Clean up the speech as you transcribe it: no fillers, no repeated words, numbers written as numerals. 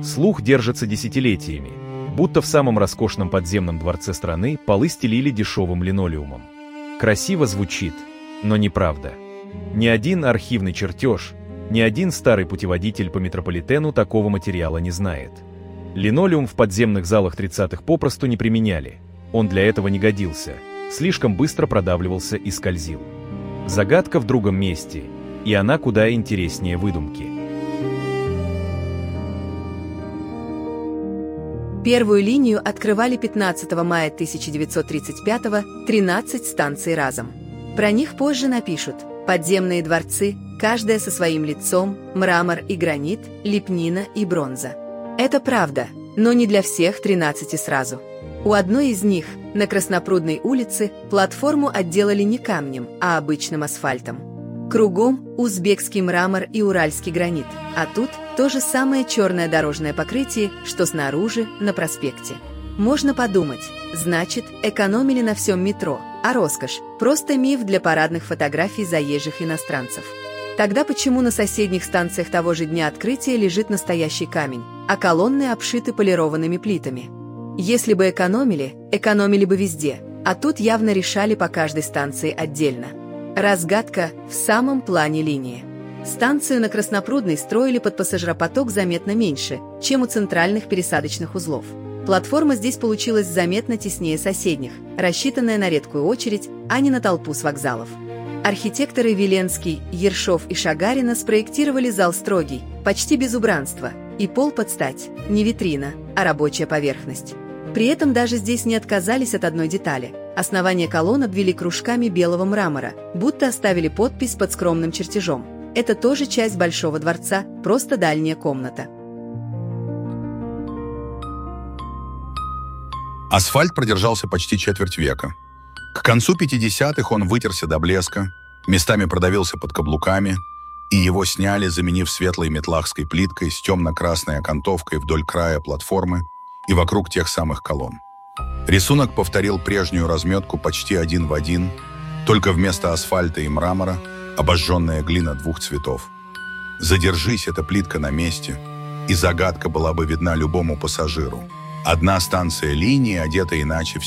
Слух держится десятилетиями, будто в самом роскошном подземном дворце страны полы стелили дешевым линолеумом. Красиво звучит, но неправда. Ни один архивный чертеж, ни один старый путеводитель по метрополитену такого материала не знает. Линолеум в подземных залах 30-х попросту не применяли. Он для этого не годился, слишком быстро продавливался и скользил. Загадка в другом месте, и она куда интереснее выдумки. Первую линию открывали 15 мая 1935-го 13 станций разом. Про них позже напишут: подземные дворцы, каждая со своим лицом, мрамор и гранит, лепнина и бронза. Это правда, но не для всех 13 сразу. У одной из них, на Краснопрудной улице, платформу отделали не камнем, а обычным асфальтом. Кругом узбекский мрамор и уральский гранит, а тут то же самое черное дорожное покрытие, что снаружи, на проспекте. Можно подумать, значит, экономили на всем метро, а роскошь – просто миф для парадных фотографий заезжих иностранцев. Тогда почему на соседних станциях того же дня открытия лежит настоящий камень, а колонны обшиты полированными плитами? Если бы экономили, экономили бы везде, а тут явно решали по каждой станции отдельно. Разгадка в самом плане линии. Станцию на Краснопрудной строили под пассажиропоток заметно меньше, чем у центральных пересадочных узлов. Платформа здесь получилась заметно теснее соседних, рассчитанная на редкую очередь, а не на толпу с вокзалов. Архитекторы Веленский, Ершов и Шагарина спроектировали зал строгий, почти без убранства, и пол под стать, не витрина, а рабочая поверхность. При этом даже здесь не отказались от одной детали. Основание колонн обвели кружками белого мрамора, будто оставили подпись под скромным чертежом. Это тоже часть Большого дворца, просто дальняя комната. Асфальт продержался почти четверть века. К концу 50-х он вытерся до блеска, местами продавился под каблуками, и его сняли, заменив светлой метлахской плиткой с темно-красной окантовкой вдоль края платформы и вокруг тех самых колонн. Рисунок повторил прежнюю разметку почти один в один, только вместо асфальта и мрамора обожженная глина двух цветов. Задержись эта плитка на месте, и загадка была бы видна любому пассажиру. Одна станция линии одета иначе